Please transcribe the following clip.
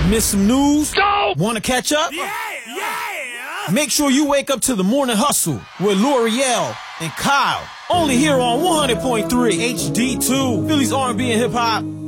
Miss some news? Go! Wanna catch up? Yeah! Make sure you wake up to the Morning Hustle with L'Oreal and Kyle. Only here on 100.3 HD2, Philly's R&B and hip hop.